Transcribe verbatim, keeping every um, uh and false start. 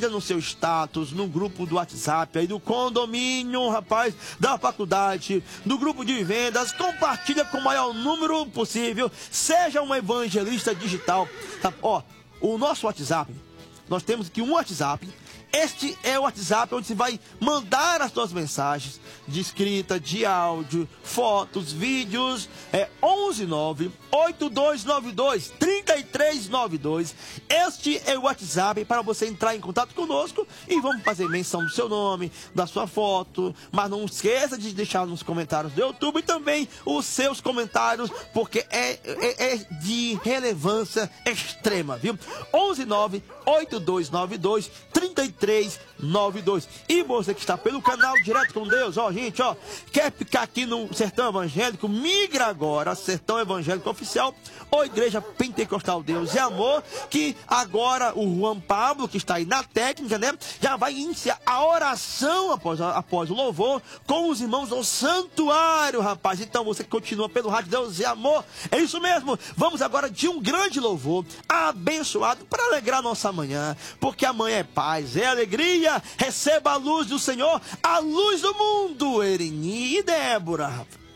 no seu status, no grupo do WhatsApp, aí do condomínio, rapaz, da faculdade, do grupo de vendas, compartilha com o maior número possível, seja um evangelista digital, tá? Ó, o nosso WhatsApp, nós temos aqui um WhatsApp. Este é o WhatsApp onde você vai mandar as suas mensagens de escrita, de áudio, fotos, vídeos. É onze nove oito dois nove dois três três nove dois. Este é o WhatsApp para você entrar em contato conosco e vamos fazer menção do seu nome, da sua foto. Mas não esqueça de deixar nos comentários do YouTube e também os seus comentários, porque é, é, é de relevância extrema, viu? onze nove oito dois nove dois três três nove dois. E você que está pelo canal Direto com Deus, ó, gente, ó, quer ficar aqui no Sertão Evangélico? Migra agora, Sertão Evangélico Oficial, ou Igreja Pentecostal Deus e Amor, que agora o Juan Pablo, que está aí na técnica, né, já vai iniciar a oração após, após o louvor com os irmãos do santuário, rapaz. Então você que continua pelo Rádio Deus e Amor, é isso mesmo. Vamos agora de um grande louvor abençoado para alegrar nossa manhã, porque amanhã é paz, é alegria. Receba a luz do Senhor, a luz do mundo. Ereni e Débora.